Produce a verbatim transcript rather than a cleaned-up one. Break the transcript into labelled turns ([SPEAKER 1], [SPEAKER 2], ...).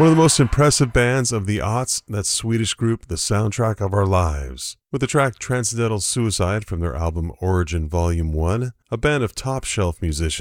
[SPEAKER 1] One of the most impressive bands of the aughts, that Swedish group, The Soundtrack of Our Lives. With the track Transcendental Suicide from their album Origin Volume one, a band of top-shelf musicians